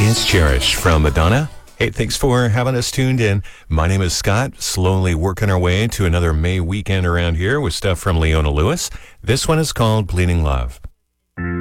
is Cherish from Madonna. Hey, thanks for having us tuned in. My name is Scott, slowly working our way to another May weekend around here with stuff from Leona Lewis. This one is called Bleeding Love.